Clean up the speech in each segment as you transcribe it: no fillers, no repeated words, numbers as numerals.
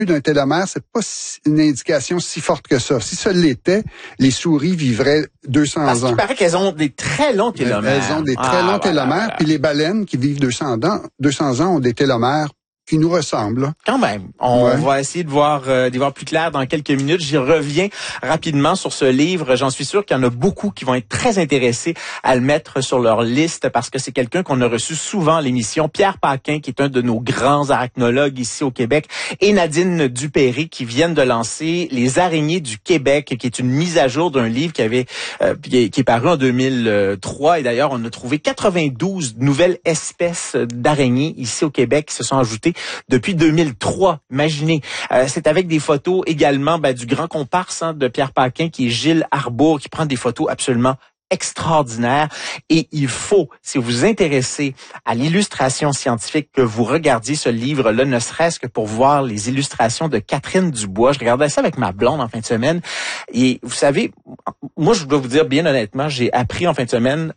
d'un télomère, c'est pas une indication si forte que ça. Si ça l'était, les souris vivraient 200 Parce ans. qu'il paraît qu'elles ont des très longs télomères. Elles ont des très longs télomères, puis les baleines qui vivent 200 ans ont des télomères qui nous ressemblent. Là. Quand même. On va essayer d'y voir plus clair dans quelques minutes. J'y reviens rapidement sur ce livre. J'en suis sûr qu'il y en a beaucoup qui vont être très intéressés à le mettre sur leur liste parce que c'est quelqu'un qu'on a reçu souvent à l'émission. Pierre Paquin, qui est un de nos grands arachnologues ici au Québec, et Nadine Dupéry, qui viennent de lancer Les araignées du Québec, qui est une mise à jour d'un livre qui est paru en 2003. Et d'ailleurs, on a trouvé 92 nouvelles espèces d'araignées ici au Québec qui se sont ajoutées depuis 2003. Imaginez. C'est avec des photos également du grand comparse de Pierre Paquin, qui est Gilles Arbour, qui prend des photos absolument extraordinaire. Et il faut, si vous vous intéressez à l'illustration scientifique, que vous regardiez ce livre-là, ne serait-ce que pour voir les illustrations de Catherine Dubois. Je regardais ça avec ma blonde en fin de semaine. Et vous savez, moi, je dois vous dire bien honnêtement, j'ai appris en fin de semaine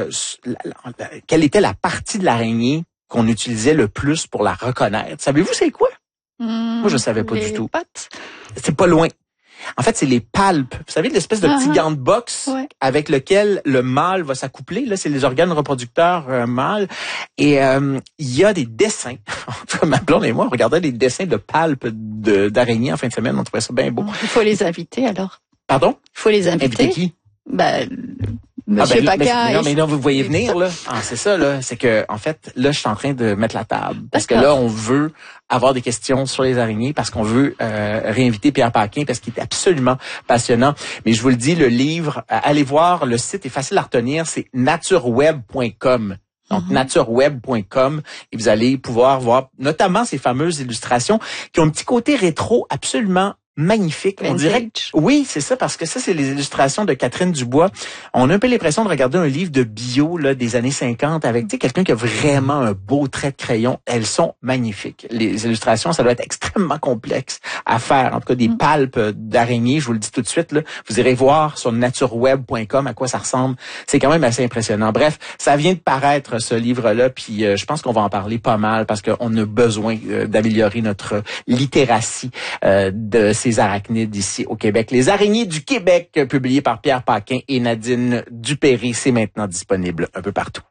quelle était la partie de l'araignée qu'on utilisait le plus pour la reconnaître. Savez-vous c'est quoi? Moi, je savais pas du tout. Pattes. C'est pas loin. En fait, c'est les palpes. Vous savez, l'espèce de petit gant de boxe avec lequel le mâle va s'accoupler. Là, c'est les organes reproducteurs mâles. Et il y a des dessins. Ma blonde et moi, on regardait des dessins de palpes d'araignées en fin de semaine. On trouvait ça bien beau. Il faut les inviter, alors. Pardon? Il faut les inviter. Inviter qui? Monsieur Paquin. Mais non, vous voyez venir, là. Ah, c'est ça, là. C'est que, en fait, là, je suis en train de mettre la table. Parce que là, on veut avoir des questions sur les araignées, parce qu'on veut réinviter Pierre Paquin, parce qu'il est absolument passionnant. Mais je vous le dis, le livre, allez voir, le site est facile à retenir, c'est natureweb.com. Donc, natureweb.com, et vous allez pouvoir voir notamment ces fameuses illustrations qui ont un petit côté rétro absolument magnifique. On dirait. Oui, c'est ça, parce que ça, c'est les illustrations de Catherine Dubois. On a un peu l'impression de regarder un livre de bio là des années 50 avec quelqu'un qui a vraiment un beau trait de crayon. Elles sont magnifiques. Les illustrations, ça doit être extrêmement complexe à faire. En tout cas, des palpes d'araignées, je vous le dis tout de suite. Là, vous irez voir sur natureweb.com à quoi ça ressemble. C'est quand même assez impressionnant. Bref, ça vient de paraître, ce livre-là, puis je pense qu'on va en parler pas mal parce qu'on a besoin d'améliorer notre littératie de ces arachnides ici au Québec. Les araignées du Québec, publié par Pierre Paquin et Nadine Dupéry, c'est maintenant disponible un peu partout.